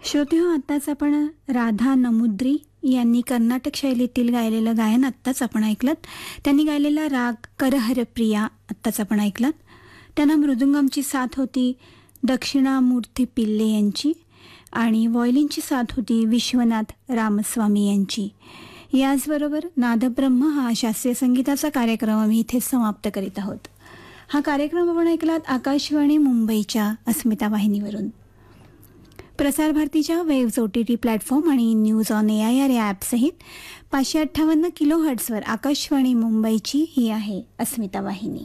श्रोतेहो, आत्ताच आपण राधा नमुद्री यांनी कर्नाटक शैलीतील गायलेलं गायन आत्ताच आपण ऐकलं. त्यांनी गायलेला राग करहर प्रिया आत्ताच आपण ऐकलं. त्यांना मृदुंगमची साथ होती दक्षिणामूर्ती पिल्ले यांची आणि व्हायोलिनची साथ होती विश्वनाथ रामस्वामी यांची. याचबरोबर नादब्रह्म हा शास्त्रीय संगीताचा कार्यक्रम आम्ही इथे समाप्त करीत आहोत. हा कार्यक्रम आपण ऐकलात आकाशवाणी मुंबईच्या अस्मिता वाहिनीवरून. प्रसार भारतीच्या वेव्ज OTT प्लॅटफॉर्म आणि न्यूज ऑन AIR या ॲपसहित 558 किलोहर्ट्झवर आकाशवाणी मुंबईची ही आहे अस्मिता वाहिनी.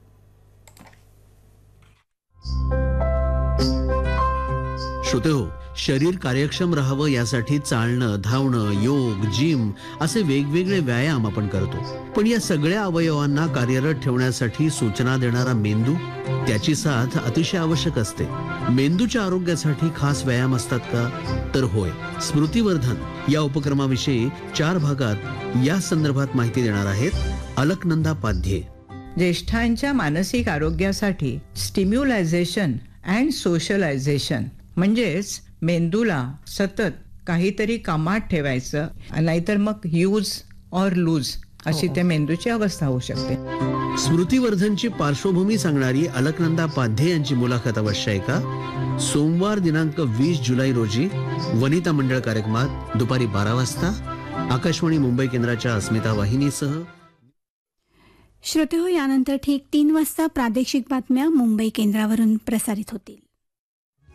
श्रोतेहो, शरीर कार्यक्षम राहावं यासाठी चालणं, धावणं, योग, जिम असे वेगवेगळे व्यायाम आपण करतो. पण या सगळ्या अवयवांना कार्यरत ठेवण्यासाठी सूचना देणारा मेंदू, त्याची साथ अतिशय आवश्यक असते. मेंदूच्या आरोग्यासाठी खास व्यायाम असतात का? तर होय. स्मृतिवर्धन या उपक्रमाविषयी 4 भागात या संदर्भात माहिती देणार आहेत अलकनंदा पाध्ये. ज्येष्ठांच्या मानसिक आरोग्यासाठी स्टिम्युलायझेशन अँड सोशलायझेशन म्हणजेच मेंदूला सतत काहीतरी कामात ठेवायचं, नाहीतर मग यूज ऑर लूज अशी त्या मेंदूची अवस्था होऊ शकते. स्मृतिवर्धनची पार्श्वभूमी सांगणारी अलकनंदा पाध्ये यांची मुलाखत अवश्य ऐका. सोमवार दिनांक 20 जुलै रोजी वनिता मंडळ कार्यक्रमात दुपारी 12 वाजता आकाशवाणी मुंबई केंद्राच्या अस्मिता वाहिनीसह. श्रोतेहो, यानंतर ठीक 3 वाजता प्रादेशिक बातम्या मुंबई केंद्रावरून प्रसारित होतील.